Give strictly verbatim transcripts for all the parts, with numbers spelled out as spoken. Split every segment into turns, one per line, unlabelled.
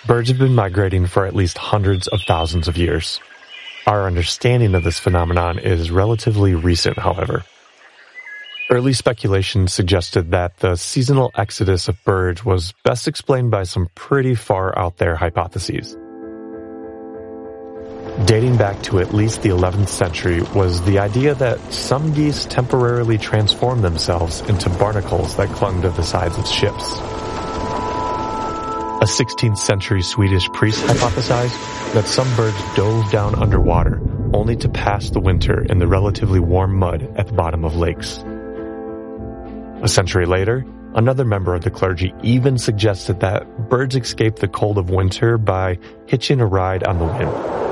Birds have been migrating for at least hundreds of thousands of years. Our understanding of this phenomenon is relatively recent, however. Early speculation suggested that the seasonal exodus of birds was best explained by some pretty far out there hypotheses. Dating back to at least the eleventh century was the idea that some geese temporarily transformed themselves into barnacles that clung to the sides of ships. A sixteenth century Swedish priest hypothesized that some birds dove down underwater only to pass the winter in the relatively warm mud at the bottom of lakes. A century later, another member of the clergy even suggested that birds escape the cold of winter by hitching a ride on the wind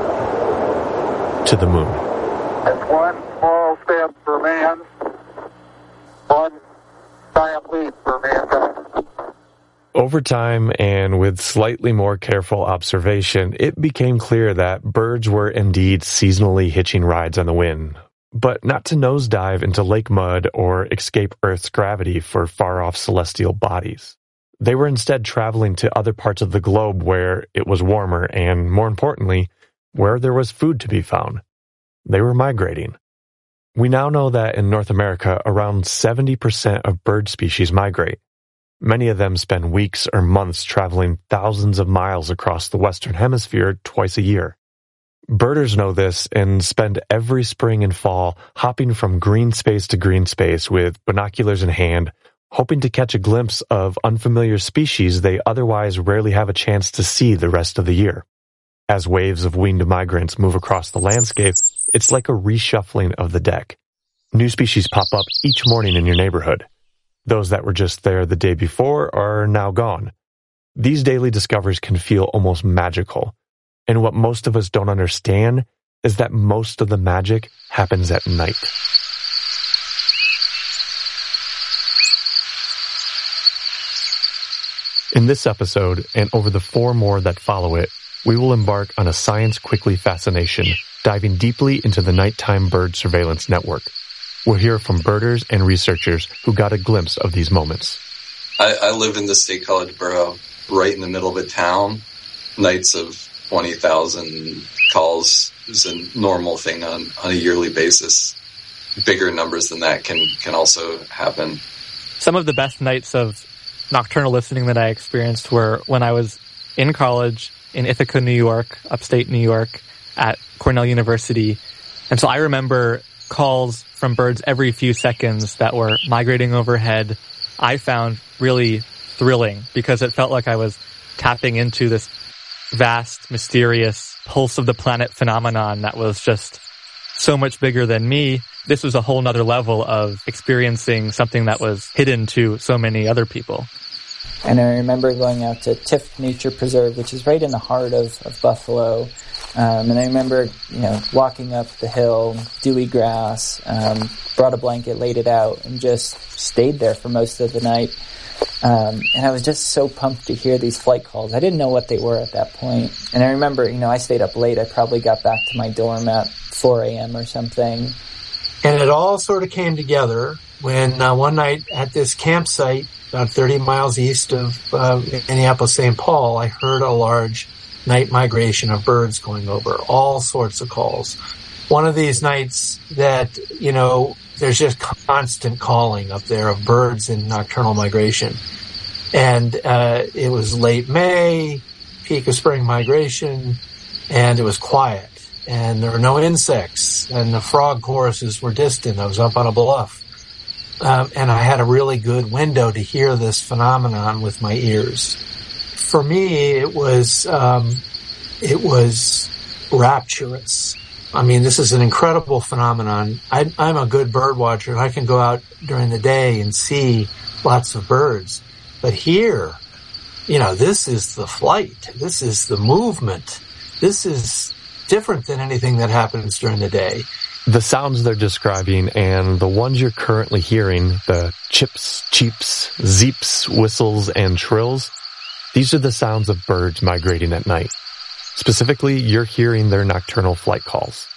to the moon.
It's one small step for man, one giant leap for mankind.
Over time, and with slightly more careful observation, it became clear that birds were indeed seasonally hitching rides on the wind, but not to nosedive into lake mud or escape Earth's gravity for far-off celestial bodies. They were instead traveling to other parts of the globe where it was warmer and, more importantly, where there was food to be found. They were migrating. We now know that in North America, around seventy percent of bird species migrate. Many of them spend weeks or months traveling thousands of miles across the Western Hemisphere twice a year. Birders know this and spend every spring and fall hopping from green space to green space with binoculars in hand, hoping to catch a glimpse of unfamiliar species they otherwise rarely have a chance to see the rest of the year. As waves of winged migrants move across the landscape, it's like a reshuffling of the deck. New species pop up each morning in your neighborhood. Those that were just there the day before are now gone. These daily discoveries can feel almost magical. And what most of us don't understand is that most of the magic happens at night. In this episode, and over the four more that follow it, we will embark on a science quickly fascination, diving deeply into the nighttime bird surveillance network. We'll hear from birders and researchers who got a glimpse of these moments.
I, I live in the State College borough, right in the middle of a town. Nights of twenty thousand calls is a normal thing on, on a yearly basis. Bigger numbers than that can, can also happen.
Some of the best nights of nocturnal listening that I experienced were when I was in college in Ithaca, New York, upstate New York, at Cornell University. And so I remember calls from birds every few seconds that were migrating overhead. I found really thrilling because it felt like I was tapping into this vast, mysterious pulse of the planet phenomenon that was just so much bigger than me. This was a whole nother level of experiencing something that was hidden to so many other people.
And I remember going out to Tift Nature Preserve, which is right in the heart of, of Buffalo. Um, and I remember, you know, walking up the hill, dewy grass, um, brought a blanket, laid it out, and just stayed there for most of the night. Um, and I was just so pumped to hear these flight calls. I didn't know what they were at that point. And I remember, you know, I stayed up late. I probably got back to my dorm at four a.m. or something.
And it all sort of came together when uh, one night at this campsite, about thirty miles east of uh, Minneapolis, Saint Paul, I heard a large night migration of birds going over, all sorts of calls. One of these nights that, you know, there's just constant calling up there of birds in nocturnal migration. And uh, it was late May, peak of spring migration, and it was quiet. And there were no insects, and the frog choruses were distant. I was up on a bluff. Um, and I had a really good window to hear this phenomenon with my ears. For me, it was, um, it was rapturous. I mean, this is an incredible phenomenon. I, I'm a good bird watcher. I can go out during the day and see lots of birds. But here, you know, this is the flight. This is the movement. This is different than anything that happens during the day.
The sounds they're describing and the ones you're currently hearing, the chips, cheeps, zeeps, whistles, and trills, these are the sounds of birds migrating at night. Specifically, you're hearing their nocturnal flight calls.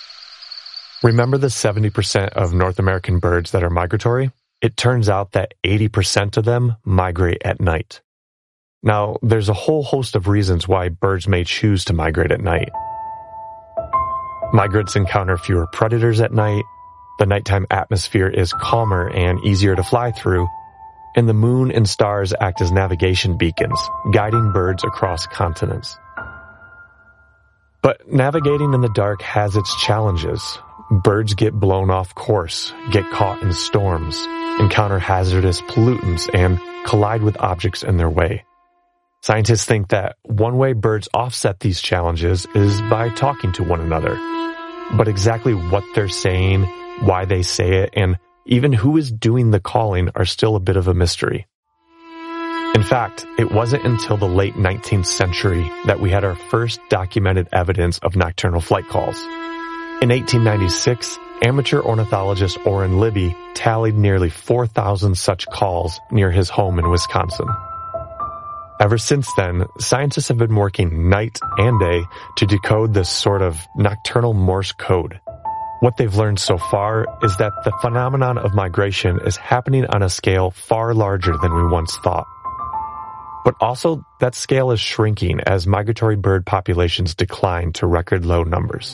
Remember the seventy percent of North American birds that are migratory? It turns out that eighty percent of them migrate at night. Now, there's a whole host of reasons why birds may choose to migrate at night. Migrants encounter fewer predators at night, the nighttime atmosphere is calmer and easier to fly through, and the moon and stars act as navigation beacons, guiding birds across continents. But navigating in the dark has its challenges. Birds get blown off course, get caught in storms, encounter hazardous pollutants, and collide with objects in their way. Scientists think that one way birds offset these challenges is by talking to one another. But exactly what they're saying, why they say it, and even who is doing the calling are still a bit of a mystery. In fact, it wasn't until the late nineteenth century that we had our first documented evidence of nocturnal flight calls. In eighteen ninety-six, amateur ornithologist Orrin Libby tallied nearly four thousand such calls near his home in Wisconsin. Ever since then, scientists have been working night and day to decode this sort of nocturnal Morse code. What they've learned so far is that the phenomenon of migration is happening on a scale far larger than we once thought. But also, that scale is shrinking as migratory bird populations decline to record low numbers.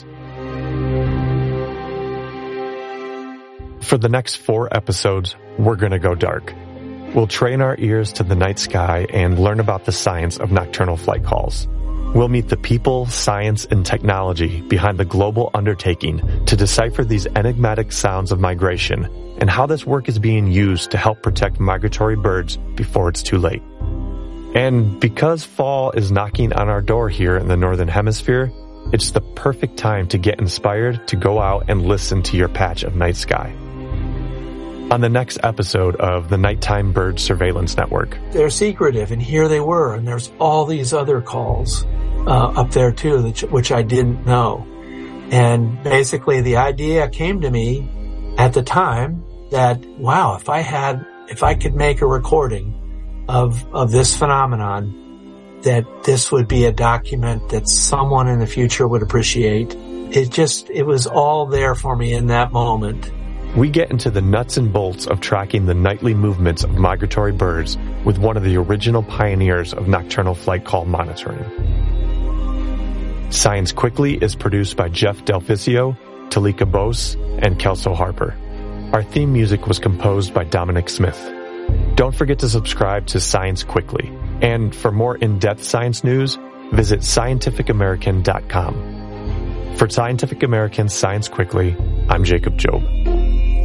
For the next four episodes, we're going to go dark. We'll train our ears to the night sky and learn about the science of nocturnal flight calls. We'll meet the people, science, and technology behind the global undertaking to decipher these enigmatic sounds of migration and how this work is being used to help protect migratory birds before it's too late. And because fall is knocking on our door here in the Northern Hemisphere, it's the perfect time to get inspired to go out and listen to your patch of night sky. On the next episode of the Nighttime Bird Surveillance Network.
They're secretive, and here they were, and there's all these other calls uh, up there too, which I didn't know. And basically the idea came to me at the time that, wow, if I had, if I could make a recording of, of this phenomenon, that this would be a document that someone in the future would appreciate. It just, it was all there for me in that moment.
We get into the nuts and bolts of tracking the nightly movements of migratory birds with one of the original pioneers of nocturnal flight call monitoring. Science Quickly is produced by Jeff Delficio, Talika Bose, and Kelso Harper. Our theme music was composed by Dominic Smith. Don't forget to subscribe to Science Quickly. And for more in-depth science news, visit scientific american dot com. For Scientific American Science Quickly, I'm Jacob Jobe.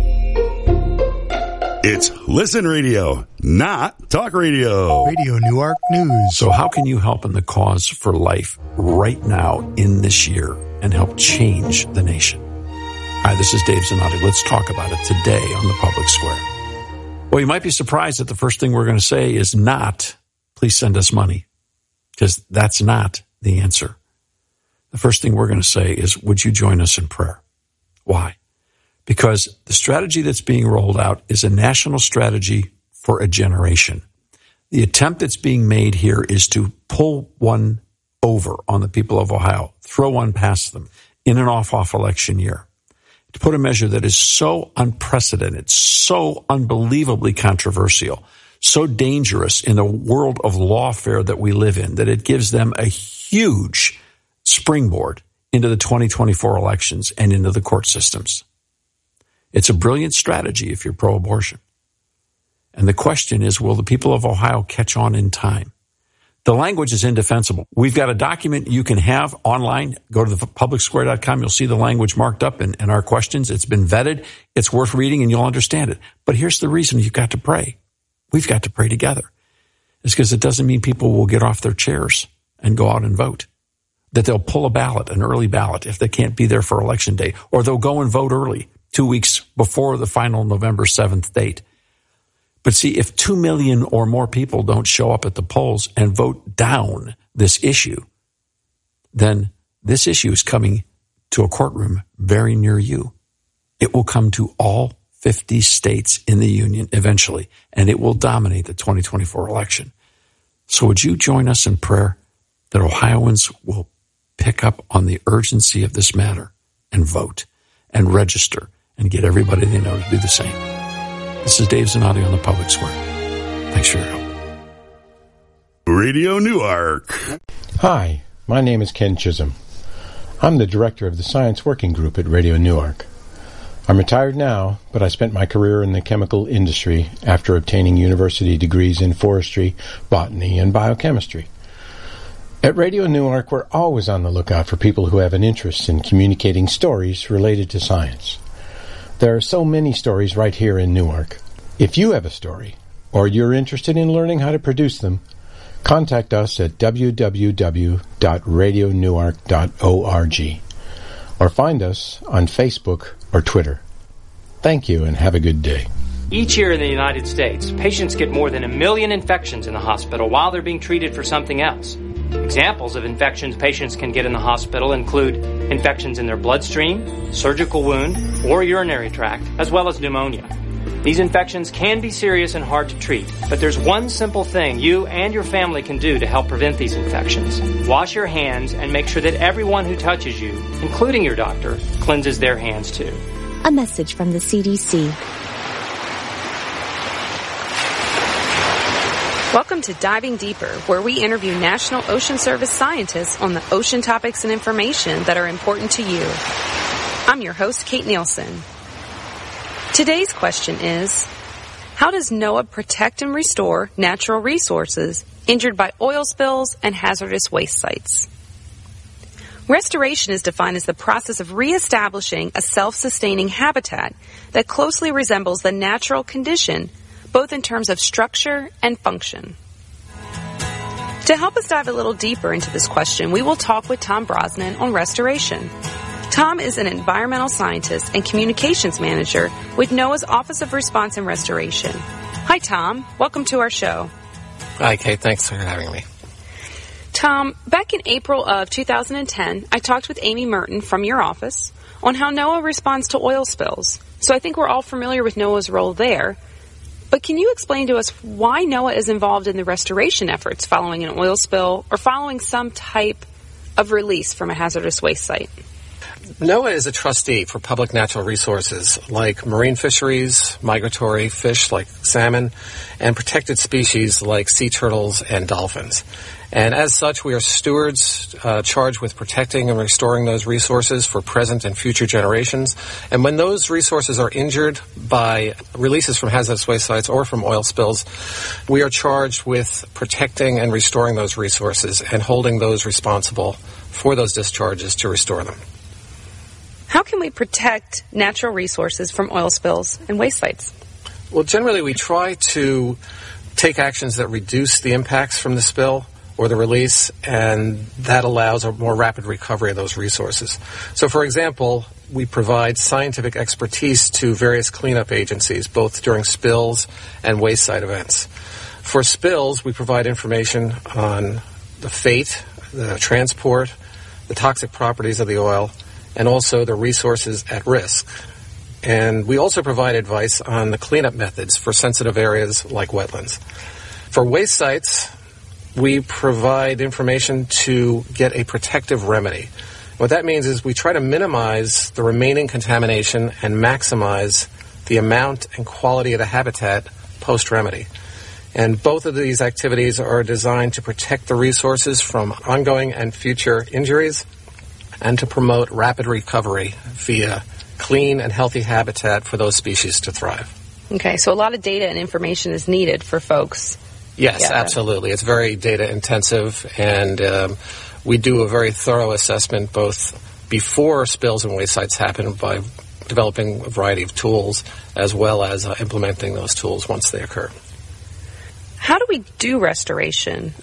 It's Listen Radio, not Talk Radio.
Radio Newark News.
So how can you help in the cause for life right now in this year and help change the nation? Hi, this is Dave Zanotti. Let's talk about it today on the Public Square. Well, you might be surprised that the first thing we're going to say is not, please send us money, because that's not the answer. The first thing we're going to say is, would you join us in prayer? Why? Because the strategy that's being rolled out is a national strategy for a generation. The attempt that's being made here is to pull one over on the people of Ohio, throw one past them in an off-off election year, to put a measure that is so unprecedented, so unbelievably controversial, so dangerous in the world of lawfare that we live in, that it gives them a huge springboard into the twenty twenty-four elections and into the court systems. It's a brilliant strategy if you're pro-abortion. And the question is, will the people of Ohio catch on in time? The language is indefensible. We've got a document you can have online. Go to the public square dot com. You'll see the language marked up in, in our questions. It's been vetted. It's worth reading, and you'll understand it. But here's the reason you've got to pray. We've got to pray together. It's because it doesn't mean people will get off their chairs and go out and vote. That they'll pull a ballot, an early ballot, if they can't be there for election day. Or they'll go and vote early, two weeks before the final November seventh date. But see, if two million or more people don't show up at the polls and vote down this issue, then this issue is coming to a courtroom very near you. It will come to all fifty states in the union eventually, and it will dominate the twenty twenty-four election. So would you join us in prayer that Ohioans will pick up on the urgency of this matter and vote and register and get everybody they know to do the same? This is Dave Zanotti on the Public Square. Thanks for your help.
Radio Newark.
Hi, my name is Ken Chisholm. I'm the director of the Science Working Group at Radio Newark. I'm retired now, but I spent my career in the chemical industry after obtaining university degrees in forestry, botany, and biochemistry. At Radio Newark, we're always on the lookout for people who have an interest in communicating stories related to science. There are so many stories right here in Newark. If you have a story, or you're interested in learning how to produce them, contact us at w w w dot radio newark dot org or find us on Facebook or Twitter. Thank you and have a good day.
Each year in the United States, patients get more than a million infections in the hospital while they're being treated for something else. Examples of infections patients can get in the hospital include infections in their bloodstream, surgical wound, or urinary tract, as well as pneumonia. These infections can be serious and hard to treat, but there's one simple thing you and your family can do to help prevent these infections. Wash your hands and make sure that everyone who touches you, including your doctor, cleanses their hands too.
A message from the C D C.
Welcome to Diving Deeper, where we interview National Ocean Service scientists on the ocean topics and information that are important to you. I'm your host, Kate Nielsen. Today's question is, how does NOAA protect and restore natural resources injured by oil spills and hazardous waste sites? Restoration is defined as the process of reestablishing a self-sustaining habitat that closely resembles the natural condition, both in terms of structure and function. To help us dive a little deeper into this question, we will talk with Tom Brosnan on restoration. Tom is an environmental scientist and communications manager with NOAA's Office of Response and Restoration. Hi, Tom. Welcome to our show.
Hi, Kate. Thanks for having me.
Tom, back in April of two thousand ten, I talked with Amy Merton from your office on how NOAA responds to oil spills. So I think we're all familiar with NOAA's role there. But can you explain to us why NOAA is involved in the restoration efforts following an oil spill or following some type of release from a hazardous waste site?
NOAA is a trustee for public natural resources like marine fisheries, migratory fish like salmon, and protected species like sea turtles and dolphins. And as such, we are stewards uh, charged with protecting and restoring those resources for present and future generations. And when those resources are injured by releases from hazardous waste sites or from oil spills, we are charged with protecting and restoring those resources and holding those responsible for those discharges to restore them.
How can we protect natural resources from oil spills and waste sites?
Well, generally we try to take actions that reduce the impacts from the spill or the release, and that allows a more rapid recovery of those resources. So, for example, we provide scientific expertise to various cleanup agencies, both during spills and waste site events. For spills, we provide information on the fate, the transport, the toxic properties of the oil, and also the resources at risk. And we also provide advice on the cleanup methods for sensitive areas like wetlands. For waste sites, we provide information to get a protective remedy. What that means is we try to minimize the remaining contamination and maximize the amount and quality of the habitat post-remedy. And both of these activities are designed to protect the resources from ongoing and future injuries and to promote rapid recovery via clean and healthy habitat for those species to thrive.
Okay, so a lot of data and information is needed for folks.
Yes,
yeah.
Absolutely. It's very data intensive, and um, we do a very thorough assessment both before spills and waste sites happen by developing a variety of tools as well as uh, implementing those tools once they occur.
How do we do restoration?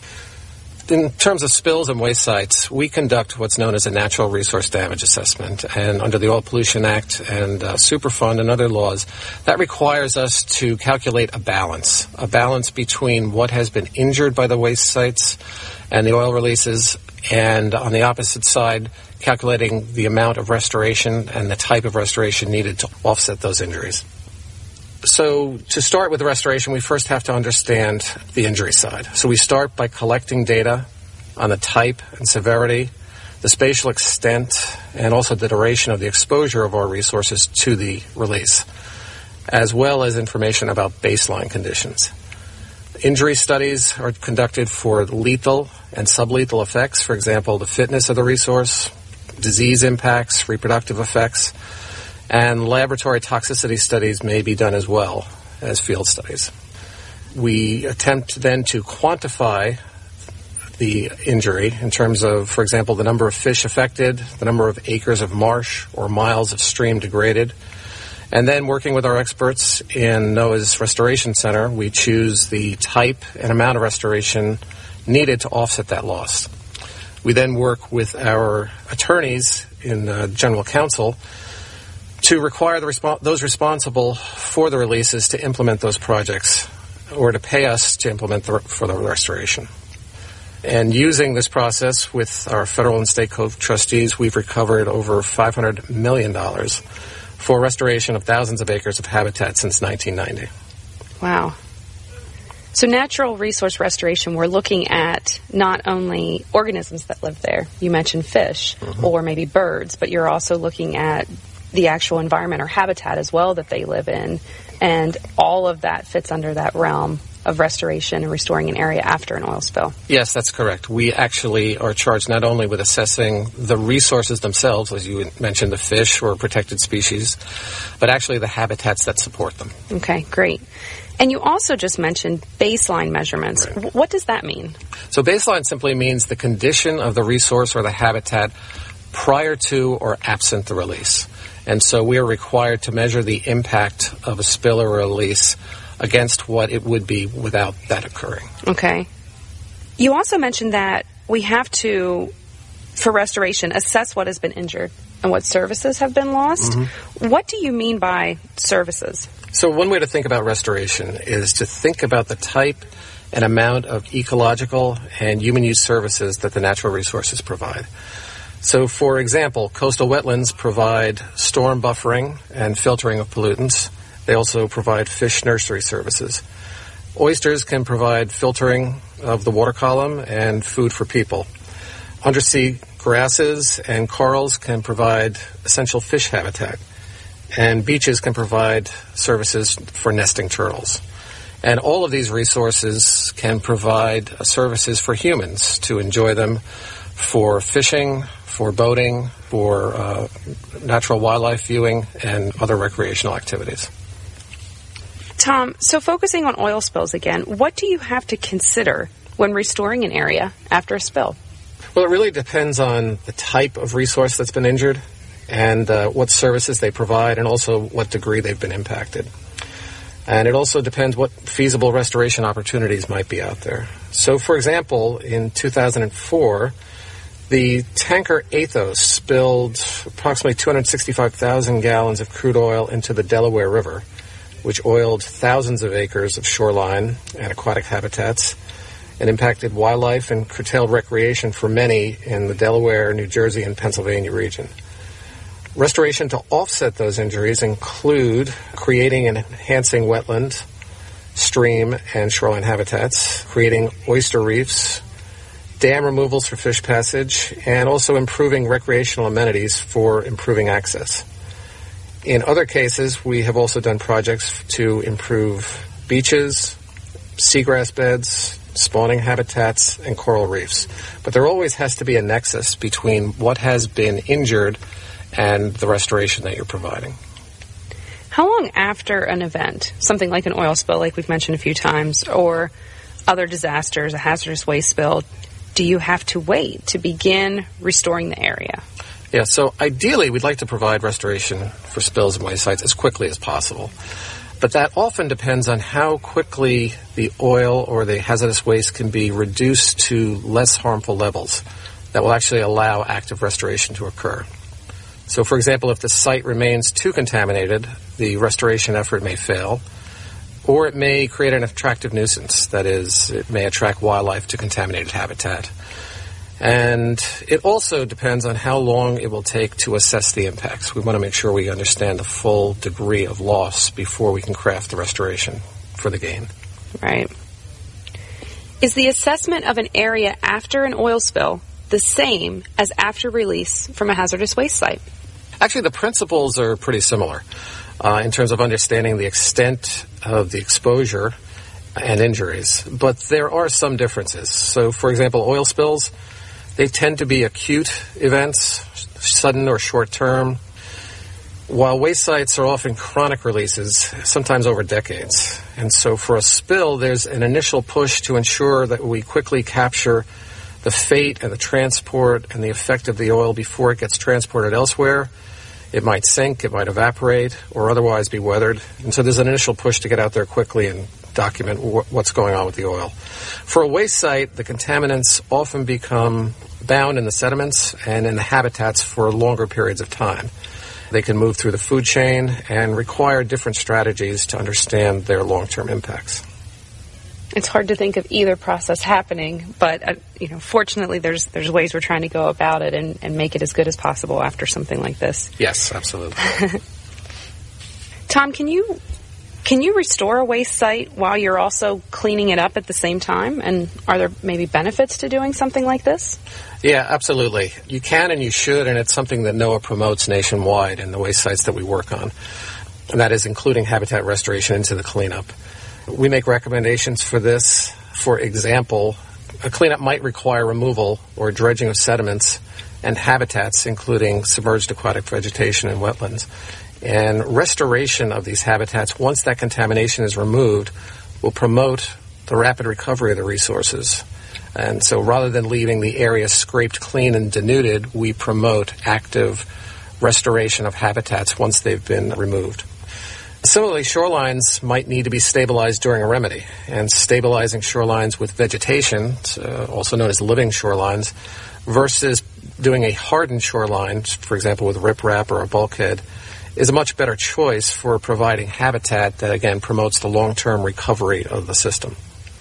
In terms of spills and waste sites, we conduct what's known as a natural resource damage assessment. And under the Oil Pollution Act and uh, Superfund and other laws, that requires us to calculate a balance, a balance between what has been injured by the waste sites and the oil releases, and on the opposite side, calculating the amount of restoration and the type of restoration needed to offset those injuries. So to start with the restoration, we first have to understand the injury side. So we start by collecting data on the type and severity, the spatial extent, and also the duration of the exposure of our resources to the release, as well as information about baseline conditions. Injury studies are conducted for lethal and sublethal effects, for example, the fitness of the resource, disease impacts, reproductive effects, and laboratory toxicity studies may be done as well as field studies. We attempt then to quantify the injury in terms of, for example, the number of fish affected, the number of acres of marsh or miles of stream degraded. And then working with our experts in NOAA's Restoration Center, we choose the type and amount of restoration needed to offset that loss. We then work with our attorneys in uh, General Counsel to require the resp- those responsible for the releases to implement those projects or to pay us to implement the, for the restoration. And using this process with our federal and state co-trustees, we've recovered over five hundred million dollars for restoration of thousands of acres of habitat since nineteen ninety.
Wow. So natural resource restoration, we're looking at not only organisms that live there, you mentioned fish, mm-hmm. or maybe birds, but you're also looking at the actual environment or habitat as well that they live in, and all of that fits under that realm of restoration and restoring an area after an oil spill.
Yes, that's correct. We actually are charged not only with assessing the resources themselves, as you mentioned, the fish or protected species, but actually the habitats that support them.
Okay, great. And you also just mentioned baseline measurements. Right. What does that mean?
So baseline simply means the condition of the resource or the habitat prior to or absent the release. And so we are required to measure the impact of a spill or release against what it would be without that occurring.
Okay. You also mentioned that we have to, for restoration, assess what has been injured and what services have been lost. Mm-hmm. What do you mean by services?
So one way to think about restoration is to think about the type and amount of ecological and human use services that the natural resources provide. So, for example, coastal wetlands provide storm buffering and filtering of pollutants. They also provide fish nursery services. Oysters can provide filtering of the water column and food for people. Undersea grasses and corals can provide essential fish habitat. And beaches can provide services for nesting turtles. And all of these resources can provide services for humans to enjoy them for fishing, for boating, for uh, natural wildlife viewing, and other recreational activities.
Tom, so focusing on oil spills again, what do you have to consider when restoring an area after a spill?
Well, it really depends on the type of resource that's been injured and uh, what services they provide and also what degree they've been impacted. And it also depends what feasible restoration opportunities might be out there. So, for example, in two thousand four, the tanker Athos spilled approximately two hundred sixty-five thousand gallons of crude oil into the Delaware River, which oiled thousands of acres of shoreline and aquatic habitats and impacted wildlife and curtailed recreation for many in the Delaware, New Jersey, and Pennsylvania region. Restoration to offset those injuries include creating and enhancing wetland, stream, and shoreline habitats, creating oyster reefs, dam removals for fish passage, and also improving recreational amenities for improving access. In other cases, we have also done projects to improve beaches, seagrass beds, spawning habitats, and coral reefs. But there always has to be a nexus between what has been injured and the restoration that you're providing.
How long after an event, something like an oil spill, like we've mentioned a few times, or other disasters, a hazardous waste spill, do you have to wait to begin restoring the area?
Yeah, so ideally we'd like to provide restoration for spills and waste sites as quickly as possible. But that often depends on how quickly the oil or the hazardous waste can be reduced to less harmful levels that will actually allow active restoration to occur. So, for example, if the site remains too contaminated, the restoration effort may fail, or it may create an attractive nuisance. That is, it may attract wildlife to contaminated habitat. And it also depends on how long it will take to assess the impacts. We want to make sure we understand the full degree of loss before we can craft the restoration for the gain.
Right. Is the assessment of an area after an oil spill the same as after release from a hazardous waste site?
Actually, the principles are pretty similar uh, in terms of understanding the extent of the exposure and injuries. But there are some differences. So, for example, oil spills, they tend to be acute events, sudden or short-term, while waste sites are often chronic releases, sometimes over decades. And so for a spill, there's an initial push to ensure that we quickly capture the fate and the transport and the effect of the oil before it gets transported elsewhere. It might sink, it might evaporate, or otherwise be weathered. And so there's an initial push to get out there quickly and document wh- what's going on with the oil. For a waste site, the contaminants often become bound in the sediments and in the habitats for longer periods of time. They can move through the food chain and require different strategies to understand their long-term impacts.
It's hard to think of either process happening, but uh, you know, fortunately, there's there's ways we're trying to go about it and, and make it as good as possible after something like this.
Yes, absolutely.
Tom, can you can you restore a waste site while you're also cleaning it up at the same time? And are there maybe benefits to doing something like this?
Yeah, absolutely. You can and you should, and it's something that NOAA promotes nationwide in the waste sites that we work on, and that is including habitat restoration into the cleanup. We make recommendations for this. For example, a cleanup might require removal or dredging of sediments and habitats, including submerged aquatic vegetation and wetlands. And restoration of these habitats, once that contamination is removed, will promote the rapid recovery of the resources. And so rather than leaving the area scraped clean and denuded, we promote active restoration of habitats once they've been removed. Similarly, shorelines might need to be stabilized during a remedy, and stabilizing shorelines with vegetation, uh, also known as living shorelines, versus doing a hardened shoreline, for example with riprap or a bulkhead, is a much better choice for providing habitat that, again, promotes the long-term recovery of the system.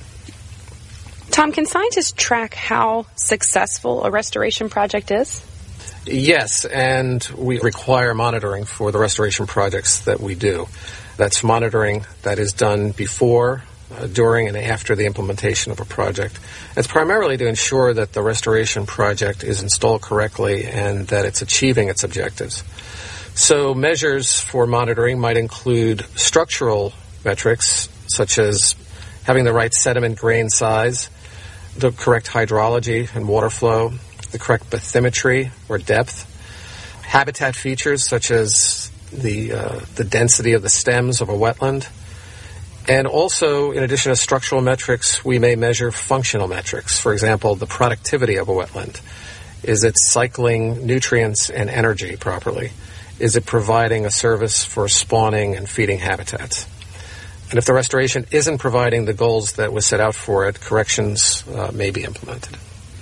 Tom, can scientists track how successful a restoration project is?
Yes, and we require monitoring for the restoration projects that we do. That's monitoring that is done before, uh, during, and after the implementation of a project. It's primarily to ensure that the restoration project is installed correctly and that it's achieving its objectives. So measures for monitoring might include structural metrics, such as having the right sediment grain size, the correct hydrology and water flow, the correct bathymetry or depth, habitat features such as the uh, the density of the stems of a wetland, and also, in addition to structural metrics, we may measure functional metrics. For example, the productivity of a wetland. Is it cycling nutrients and energy properly? Is it providing a service for spawning and feeding habitats? And if the restoration isn't providing the goals that was set out for it, corrections uh, may be implemented.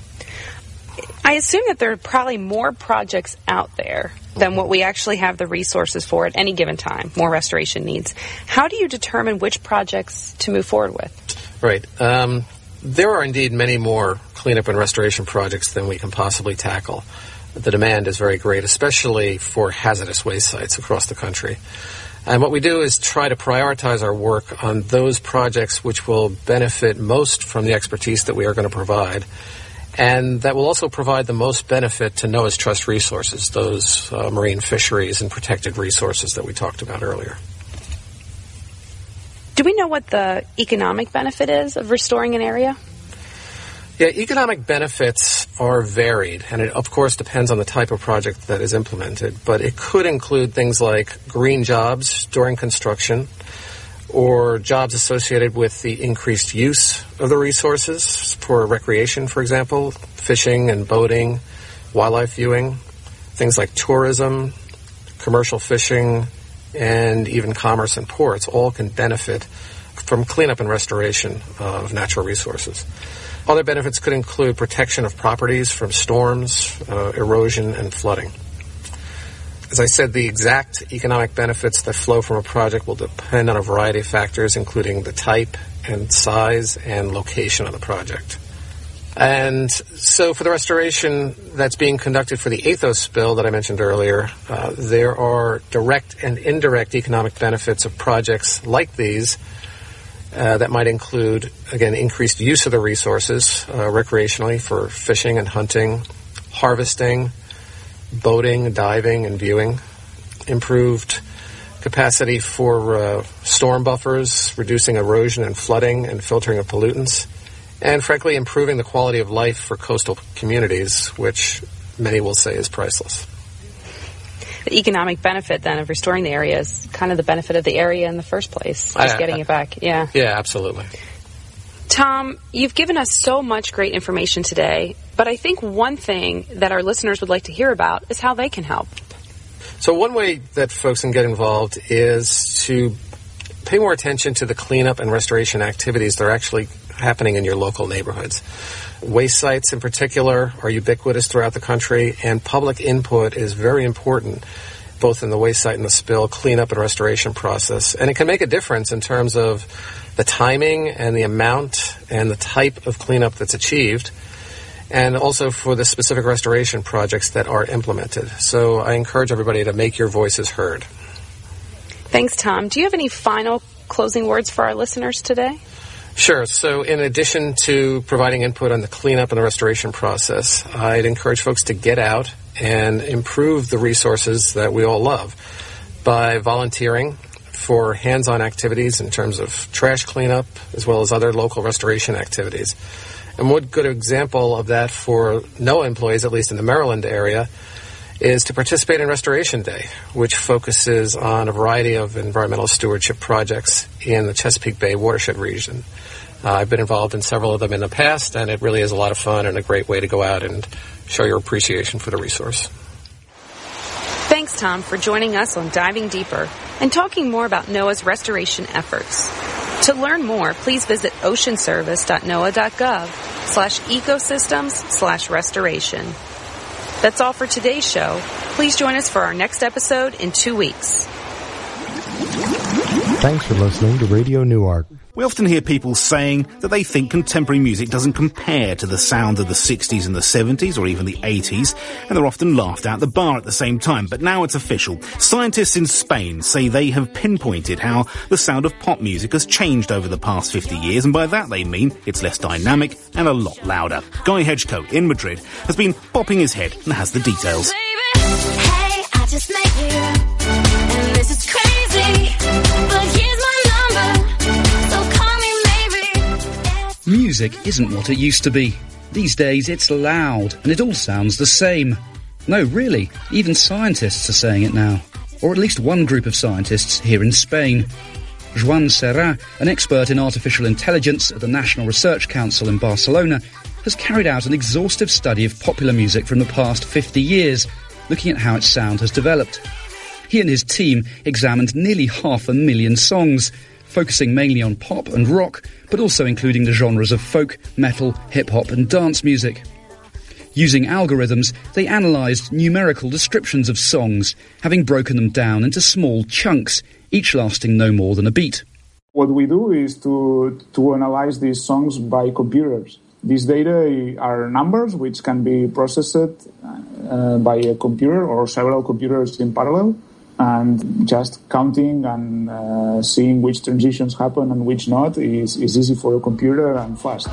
I assume that there are probably more projects out there than what we actually have the resources for at any given time, more restoration needs. How do you determine which projects to move forward with?
Right. Um, there are indeed many more cleanup and restoration projects than we can possibly tackle. The demand is very great, especially for hazardous waste sites across the country. And what we do is try to prioritize our work on those projects which will benefit most from the expertise that we are going to provide, and that will also provide the most benefit to NOAA's trust resources, those uh, marine fisheries and protected resources that we talked about earlier.
Do we know what the economic benefit is of restoring an area?
Yeah, economic benefits are varied, and it, of course, depends on the type of project that is implemented. But it could include things like green jobs during construction, or jobs associated with the increased use of the resources for recreation, for example, fishing and boating, wildlife viewing, things like tourism, commercial fishing, and even commerce and ports all can benefit from cleanup and restoration of natural resources. Other benefits could include protection of properties from storms, uh, erosion, and flooding. As I said, the exact economic benefits that flow from a project will depend on a variety of factors, including the type and size and location of the project. And so for the restoration that's being conducted for the Athos spill that I mentioned earlier, uh, there are direct and indirect economic benefits of projects like these uh, that might include, again, increased use of the resources uh, recreationally for fishing and hunting, harvesting, boating, diving, and viewing, improved capacity for uh, storm buffers, reducing erosion and flooding and filtering of pollutants, and frankly improving the quality of life for coastal communities, which many will say is priceless.
The economic benefit then of restoring the area is kind of the benefit of the area in the first place, just
I,
getting
I,
it back. Yeah.
Yeah, absolutely.
Tom, you've given us so much great information today, but I think one thing that our listeners would like to hear about is how they can help.
So one way that folks can get involved is to pay more attention to the cleanup and restoration activities that are actually happening in your local neighborhoods. Waste sites in particular are ubiquitous throughout the country, and public input is very important, both in the waste site and the spill cleanup and restoration process. And it can make a difference in terms of the timing and the amount and the type of cleanup that's achieved, and also for the specific restoration projects that are implemented. So I encourage everybody to make your voices heard.
Thanks, Tom. Do you have any final closing words for our listeners today?
Sure. So in addition to providing input on the cleanup and the restoration process, I'd encourage folks to get out and improve the resources that we all love by volunteering for hands-on activities in terms of trash cleanup as well as other local restoration activities. And one good example of that for NOAA employees, at least in the Maryland area, is to participate in Restoration Day, which focuses on a variety of environmental stewardship projects in the Chesapeake Bay watershed region. Uh, I've been involved in several of them in the past, and it really is a lot of fun and a great way to go out and show your appreciation for the resource.
Thanks, Tom, for joining us on Diving Deeper and talking more about NOAA's restoration efforts. To learn more, please visit oceanservice.noaa.gov slash ecosystems slash restoration. That's all for today's show. Please join us for our next episode in two weeks.
Thanks for listening to Radio Newark.
We often hear people saying that they think contemporary music doesn't compare to the sound of the sixties and the seventies or even the eighties, and they're often laughed at the bar at the same time. But now it's official. Scientists in Spain say they have pinpointed how the sound of pop music has changed over the past fifty years, and by that they mean it's less dynamic and a lot louder. Guy Hedgecoe in Madrid has been bopping his head and has the details.
Baby, hey, I just met you, and this is crazy, but here's my number.
Music isn't what it used to be. These days it's loud and it all sounds the same. No, really, even scientists are saying it now. Or at least one group of scientists here in Spain. Joan Serra, an expert in artificial intelligence at the National Research Council in Barcelona, has carried out an exhaustive study of popular music from the past fifty years, looking at how its sound has developed. He and his team examined nearly half a million songs, focusing mainly on pop and rock, but also including the genres of folk, metal, hip-hop and dance music. Using algorithms, they analysed numerical descriptions of songs, having broken them down into small chunks, each lasting no more than a beat.
What we do is to, to analyse these songs by computers. These data are numbers which can be processed uh, by a computer or several computers in parallel, and just counting and uh, seeing which transitions happen and which not is, is easy for a computer and fast.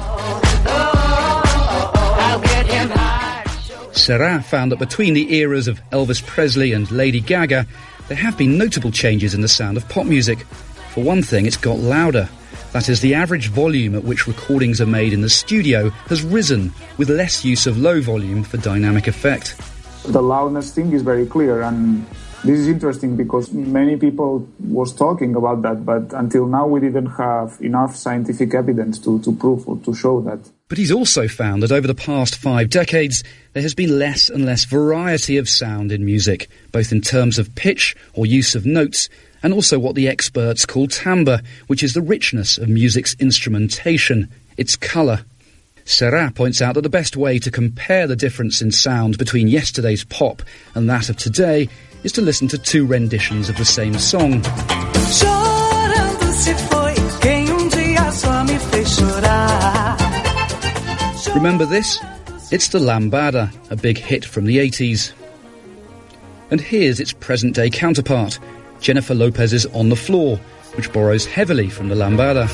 Serra found that between the eras of Elvis Presley and Lady Gaga, there have been notable changes in the sound of pop music. For one thing, it's got louder. That is, the average volume at which recordings are made in the studio has risen, with less use of low volume for dynamic effect.
The loudness thing is very clear, and this is interesting because many people was talking about that, but until now we didn't have enough scientific evidence to, to prove or to show that.
But he's also found that over the past five decades, there has been less and less variety of sound in music, both in terms of pitch or use of notes, and also what the experts call timbre, which is the richness of music's instrumentation, its colour. Serra points out that the best way to compare the difference in sound between yesterday's pop and that of today is to listen to two renditions of the same song. Remember this? It's the Lambada, a big hit from the eighties. And here's its present-day counterpart, Jennifer Lopez's On the Floor, which borrows heavily from the Lambada.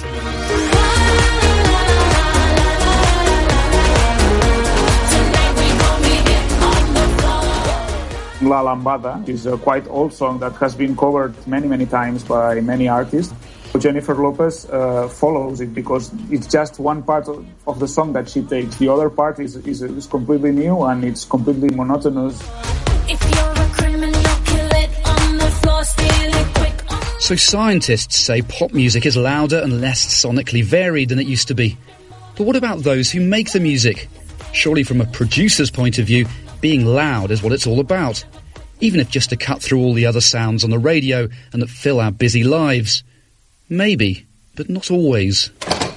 La Lambada is a quite old song that has been covered many, many times by many artists. Jennifer Lopez uh, follows it because it's just one part of, of the song that she takes. The other part is, is, is completely new and it's completely monotonous.
If you're a criminal, kill it on the floor, steal it quick.
So scientists say pop music is louder and less sonically varied than it used to be. But what about those who make the music? Surely from a producer's point of view, being loud is what it's all about. Even if just to cut through all the other sounds on the radio and that fill our busy lives. Maybe, but not always.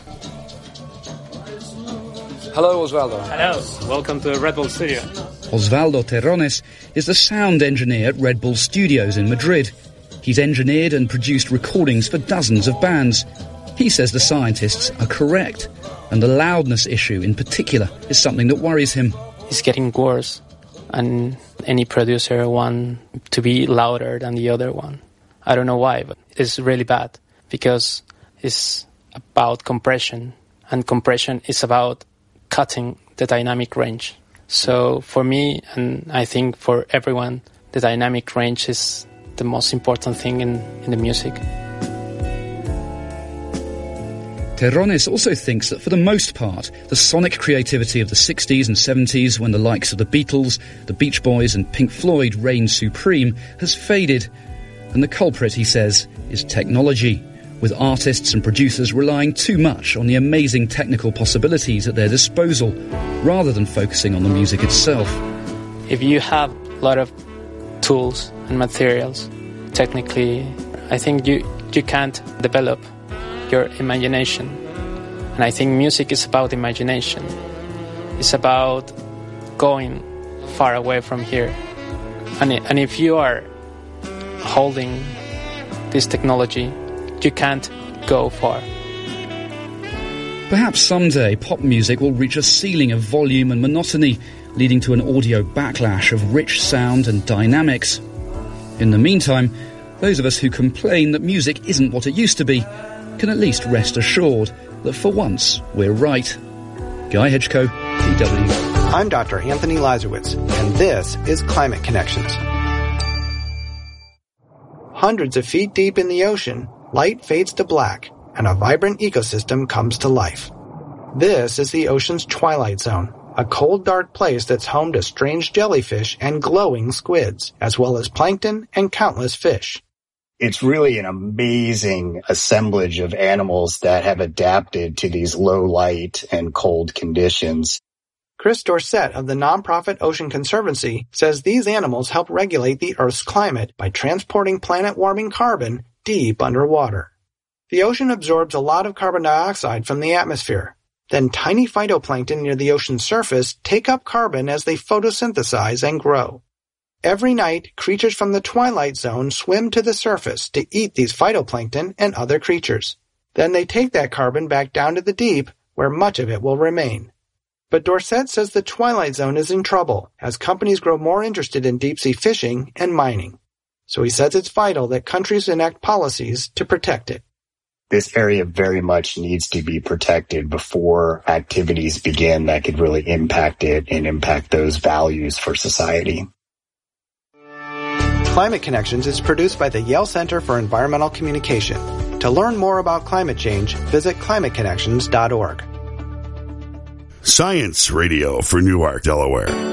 Hello, Osvaldo.
Hello. Welcome to Red Bull Studio.
Osvaldo Terrones is the sound engineer at Red Bull Studios in Madrid. He's engineered and produced recordings for dozens of bands. He says the scientists are correct, and the loudness issue in particular is something that worries him.
It's getting worse, and any producer wants to be louder than the other one. I don't know why, but it's really bad. Because it's about compression, and compression is about cutting the dynamic range. So for me, and I think for everyone, the dynamic range is the most important thing in, in the music.
Terrones also thinks that for the most part, the sonic creativity of the sixties and seventies, when the likes of the Beatles, the Beach Boys and Pink Floyd reigned supreme, has faded. And the culprit, he says, is technology, with artists and producers relying too much on the amazing technical possibilities at their disposal, rather than focusing on the music itself.
If you have a lot of tools and materials, technically, I think you, you can't develop your imagination. And I think music is about imagination. It's about going far away from here. And, and if you are holding this technology, you can't go far.
Perhaps someday pop music will reach a ceiling of volume and monotony, leading to an audio backlash of rich sound and dynamics. In the meantime, those of us who complain that music isn't what it used to be can at least rest assured that for once we're right. Guy Hedgecoe, D W.
I'm Doctor Anthony Lazarowitz, and this is Climate Connections. Hundreds of feet deep in the ocean, light fades to black, and a vibrant ecosystem comes to life. This is the ocean's twilight zone, a cold, dark place that's home to strange jellyfish and glowing squids, as well as plankton and countless fish.
It's really an amazing assemblage of animals that have adapted to these low light and cold conditions.
Chris Dorset of the nonprofit Ocean Conservancy says these animals help regulate the Earth's climate by transporting planet-warming carbon deep underwater. The ocean absorbs a lot of carbon dioxide from the atmosphere. Then tiny phytoplankton near the ocean's surface take up carbon as they photosynthesize and grow. Every night, creatures from the twilight zone swim to the surface to eat these phytoplankton and other creatures. Then they take that carbon back down to the deep, where much of it will remain. But Dorset says the twilight zone is in trouble as companies grow more interested in deep-sea fishing and mining. So he says it's vital that countries enact policies to protect it.
This area very much needs to be protected before activities begin that could really impact it and impact those values for society.
Climate Connections is produced by the Yale Center for Environmental Communication. To learn more about climate change, visit climate connections dot org.
Science Radio for Newark, Delaware.